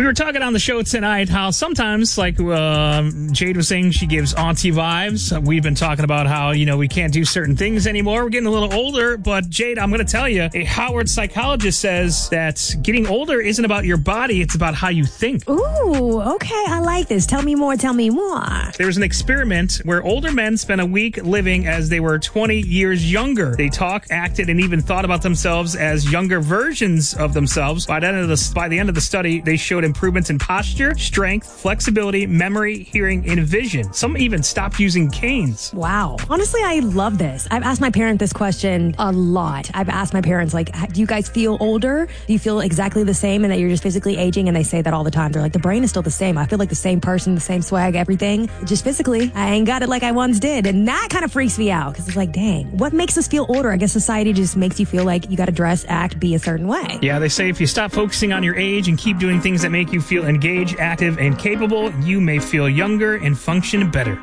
were talking on the show tonight how sometimes, like Jade was saying, she gives auntie vibes. We've been talking about how, we can't do certain things anymore. We're getting a little older. But Jade, I'm going to tell you, a Howard psychologist says that getting older isn't about your body. It's about how you think. Ooh, okay. I like this. Tell me more. There was an experiment where older men spent a week living as they were 20 years younger. They talked, acted, and even thought about themselves as younger versions of themselves. By the end of the study, they showed improvements in posture, strength, flexibility, memory, hearing, and vision. Some even stopped using canes. Wow. Honestly, I love this. I've asked my parents this question a lot. I've asked my parents, do you guys feel older? Do you feel exactly the same and that you're just physically aging? And they say that all the time. They're like, the brain is still the same. I feel like the same person, the same swag, everything. Just physically, I ain't got it like I once did. And that kind of freaks me out because it's like, dang, what makes us feel older? I guess society just makes you feel like you got to dress, act, be a certain way. Yeah, they say if you stop focusing on your age and keep doing things that make you feel engaged, active, and capable, you may feel younger and function better.